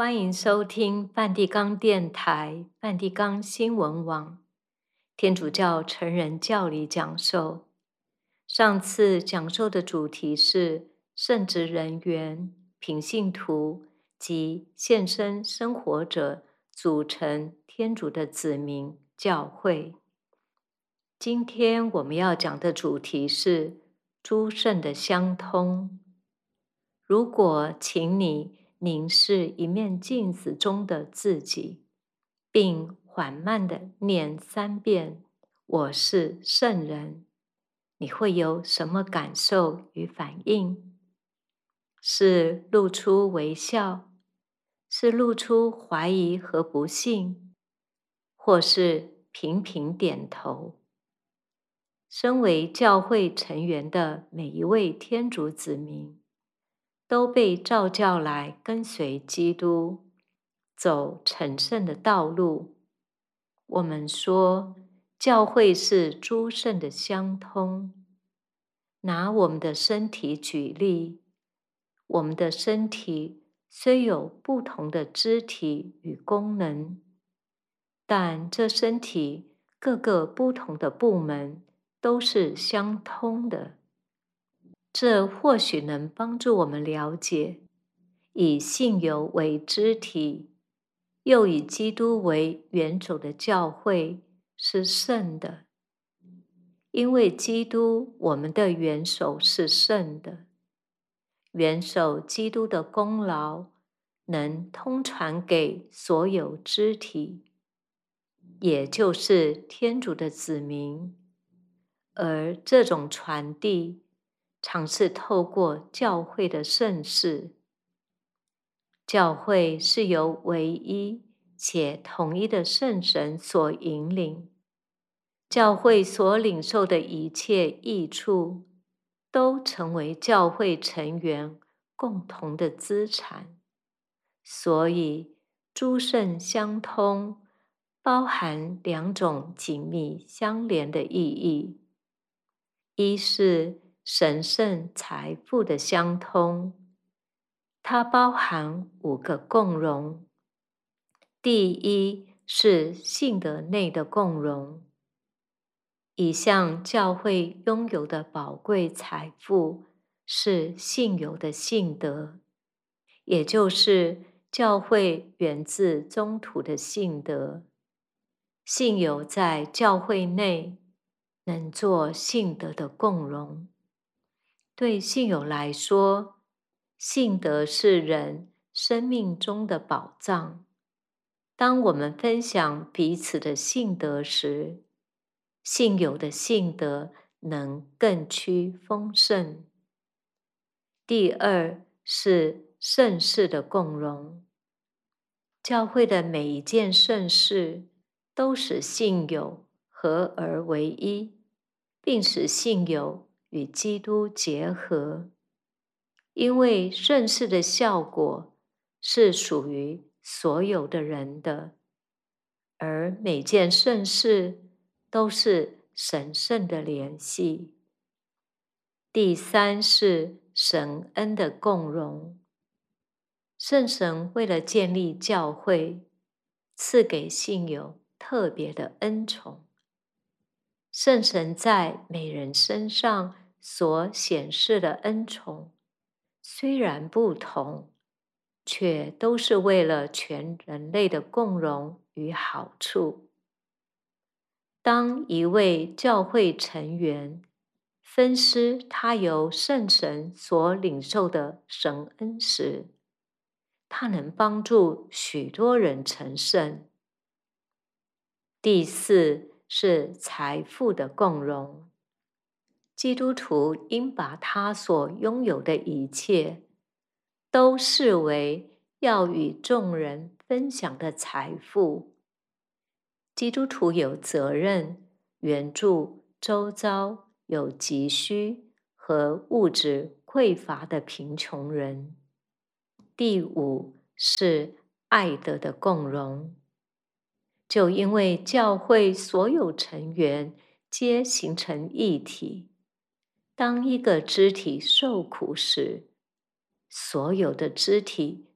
欢迎收听梵蒂冈电台、梵蒂冈新闻网天主教成人教理讲授。上次讲授的主题是圣职人员、平信徒及献身生活者组成天主的子民教会。今天我们要讲的主题是诸圣的相通。如果请你凝视一面镜子中的自己，并缓慢地念3遍“我是圣人”，你会有什么感受与反应？是露出微笑？是露出怀疑和不信？或是频频点头？身为教会成员的每一位天主子民，都被召叫来跟随基督，走成圣的道路。我们说，教会是诸圣的相通。拿我们的身体举例，我们的身体虽有不同的肢体与功能，但这身体各个不同的部门都是相通的。这或许能帮助我们了解，以信友为肢体，又以基督为元首的教会是圣的。因为基督，我们的元首是圣的，元首基督的功劳能通传给所有肢体，也就是天主的子民，而这种传递常是透过教会的圣事。教会是由唯一且统一的圣神所引领，教会所领受的一切益处，都成为教会成员共同的资产。所以，诸圣相通，包含2种紧密相连的意义：一是神圣财富的相通，它包含5个共融。第一是信德内的共融。一项教会拥有的宝贵财富是信友的信德，也就是教会源自宗徒的信德。信友在教会内能做信德的共融。对信友来说，信德是人生命中的宝藏。当我们分享彼此的信德时，信友的信德能更趋丰盛。第二是圣事的共融。教会的每一件圣事都使信友合而为一，并使信友与基督结合。因为圣事的效果是属于所有的人的，而每件圣事都是神圣的联系。第三是神恩的共融。圣神为了建立教会，赐给信友特别的恩宠。圣神在每人身上所显示的恩宠，虽然不同，却都是为了全人类的共荣与好处。当一位教会成员分施他由圣神所领受的神恩时，他能帮助许多人成圣。第四是财富的共融。基督徒应把他所拥有的一切，都视为要与众人分享的财富。基督徒有责任援助周遭有急需和物质匮乏的贫穷人。第五是爱德的共融。就因为教会所有成员皆形成一体，当一个肢体受苦时，所有的肢体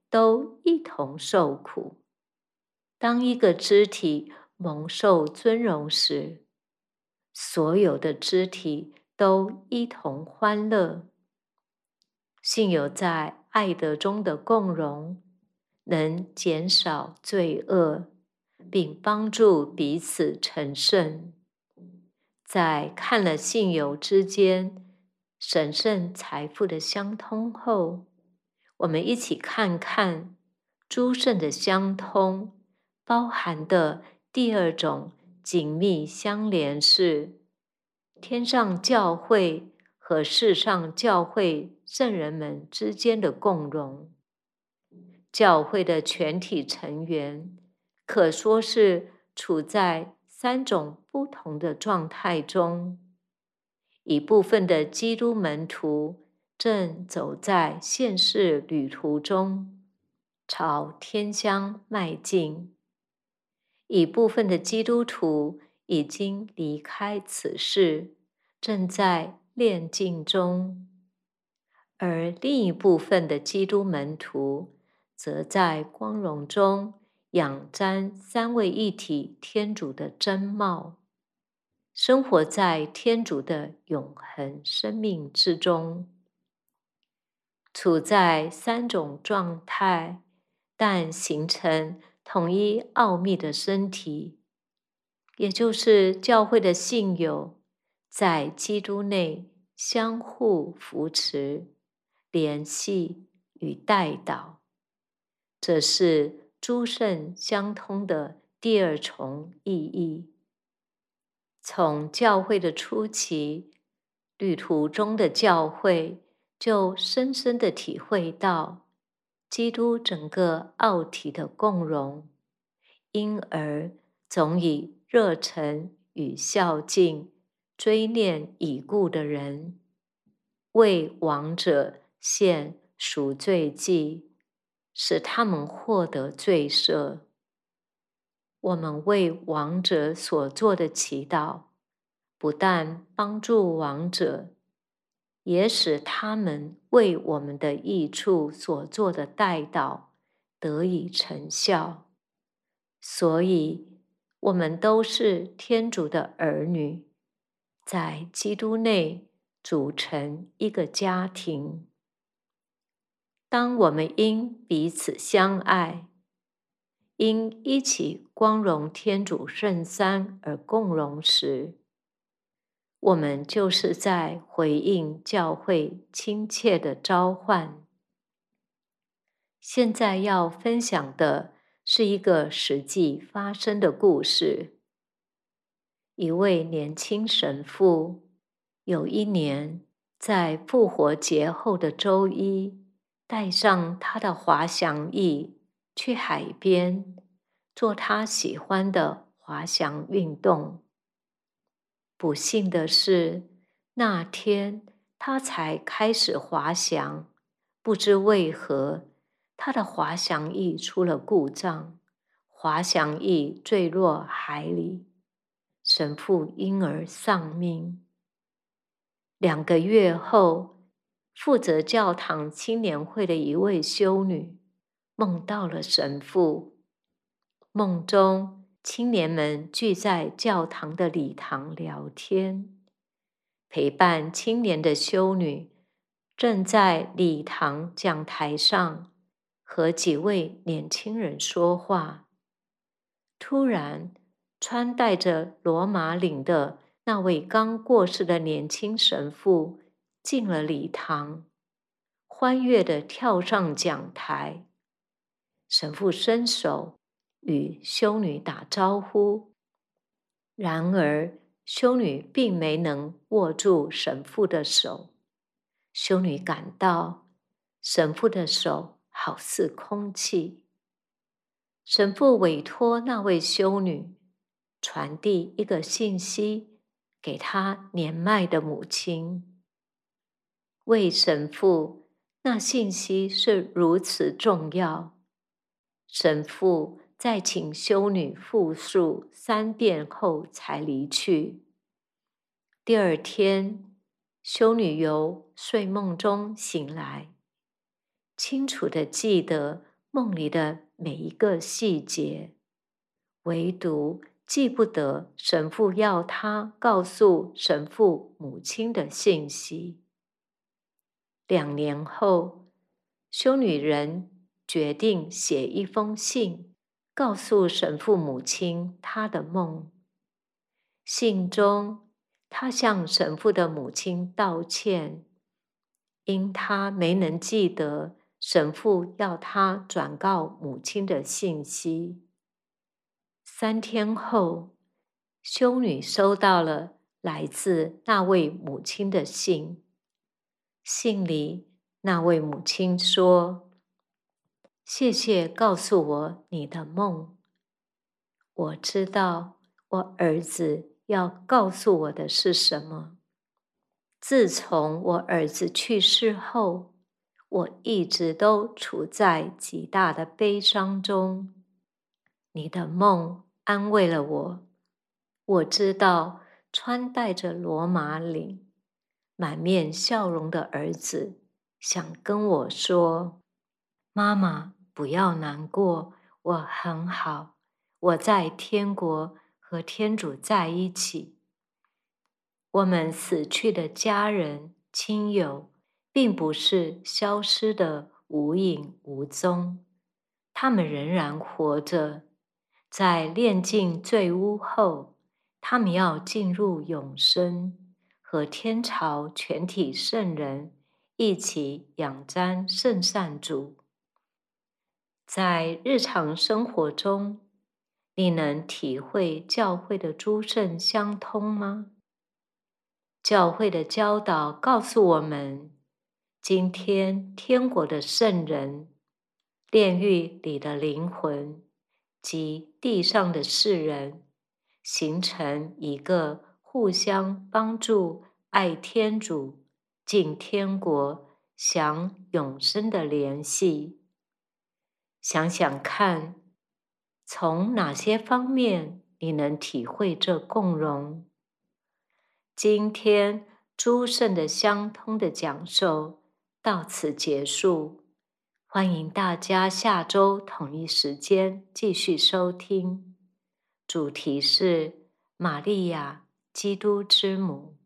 都一同受苦。当一个肢体蒙受尊荣时，所有的肢体都一同欢乐。信友在爱德中的共融，能减少罪恶，并帮助彼此成圣。在看了信友之间神圣财富的相通后，我们一起看看诸圣的相通包含的第二种紧密相连是天上教会和世上教会圣人们之间的共融。教会的全体成员可说是处在三种不同的状态中。一部分的基督门徒正走在现世旅途中，朝天乡迈进；一部分的基督徒已经离开此世，正在炼净中；而另一部分的基督门徒则在光荣中仰瞻三位一体天主的真貌，生活在天主的永恒生命之中。处在三种状态，但形成统一奥秘的身体，也就是教会的信友，在基督内相互扶持、联系与代祷。这是诸圣相通的第二重意义。从教会的初期，旅途中的教会就深深地体会到基督整个奥体的共融，因而总以热忱与孝敬追念已故的人，为亡者献赎罪祭，使他们获得罪赦。我们为亡者所做的祈祷，不但帮助亡者，也使他们为我们的益处所做的代祷得以成效。所以，我们都是天主的儿女，在基督内组成一个家庭。当我们因彼此相爱，因一起光荣天主圣三而共荣时，我们就是在回应教会亲切的召唤。现在要分享的是一个实际发生的故事。一位年轻神父，有一年在复活节后的周一，带上他的滑翔翼去海边做他喜欢的滑翔运动。不幸的是，那天他才开始滑翔，不知为何，他的滑翔翼出了故障，滑翔翼坠落海里，神父因而丧命。2个月后，负责教堂青年会的一位修女梦到了神父。梦中，青年们聚在教堂的礼堂聊天，陪伴青年的修女正在礼堂讲台上和几位年轻人说话。突然，穿戴着罗马领的那位刚过世的年轻神父进了礼堂，欢跃地跳上讲台。神父伸手与修女打招呼，然而修女并没能握住神父的手。修女感到神父的手好似空气。神父委托那位修女传递一个信息给他年迈的母亲。为神父，那信息是如此重要。神父在请修女复述3遍后才离去。第二天，修女由睡梦中醒来，清楚地记得梦里的每一个细节，唯独记不得神父要他告诉神父母亲的信息。2年后，修女人决定写一封信，告诉神父母亲她的梦。信中，她向神父的母亲道歉，因她没能记得神父要她转告母亲的信息。3天后，修女收到了来自那位母亲的信。信里，那位母亲说：谢谢告诉我你的梦。我知道我儿子要告诉我的是什么。自从我儿子去世后，我一直都处在极大的悲伤中。你的梦安慰了我。我知道穿戴着罗马领、满面笑容的儿子想跟我说：妈妈，不要难过，我很好，我在天国和天主在一起。我们死去的家人、亲友，并不是消失的无影无踪，他们仍然活着。在炼尽罪污后，他们要进入永生，和天朝全体圣人一起仰瞻圣善主。在日常生活中，你能体会教会的诸圣相通吗？教会的教导告诉我们，今天天国的圣人、炼狱里的灵魂及地上的世人，形成一个互相帮助、爱天主、进天国、享永生的联系。想想看，从哪些方面你能体会这共融？今天诸圣的相通的讲授到此结束，欢迎大家下周同一时间继续收听。主题是玛利亚，基督之母。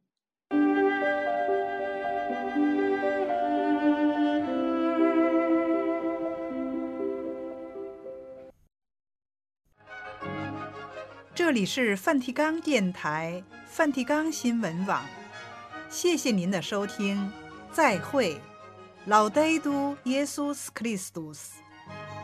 这里是梵蒂冈电台、梵蒂冈新闻网，谢谢您的收听，再会，Laudetur Jesus Christus。